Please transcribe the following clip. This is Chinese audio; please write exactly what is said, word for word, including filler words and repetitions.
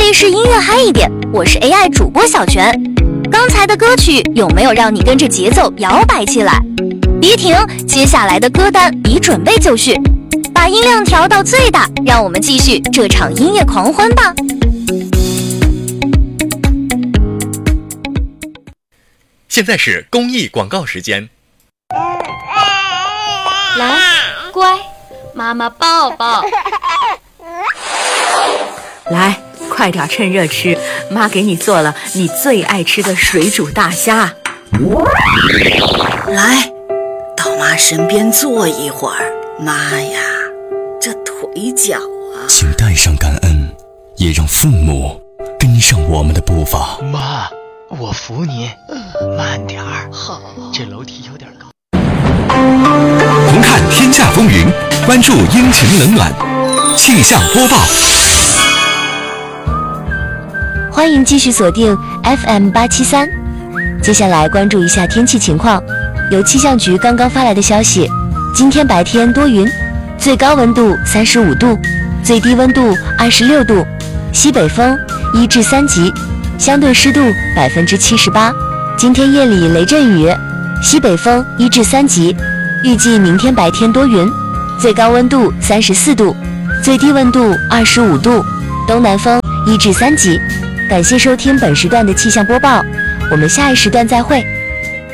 里是音乐嗨一点，我是 A I 主播小泉。刚才的歌曲有没有让你跟着节奏摇摆起来？别停，接下来的歌单已准备就绪，把音量调到最大，让我们继续这场音乐狂欢吧。 现在是公益广告时间。 来，乖，妈妈抱抱。 来，快点趁热吃，妈给你做了你最爱吃的水煮大虾。 来，到妈身边坐一会儿。妈呀，这腿脚啊！ 请带上感恩，也让父母跟上我们的步伐。 妈，我扶你，慢点儿。好，这楼梯有点高。 同看天下风云，关注阴晴冷暖，气象播报。 欢迎继续锁定 F M 八七三。接下来关注一下天气情况。有气象局刚刚发来的消息，今天白天多云，最高温度三十五度，最低温度二十六度，西北风一至三级，相对湿度百分之七十八。今天夜里雷阵雨，西北风一至三级。预计明天白天多云，最高温度三十四度，最低温度二十五度，东南风一至三级。感谢收听本时段的气象播报，我们下一时段再会。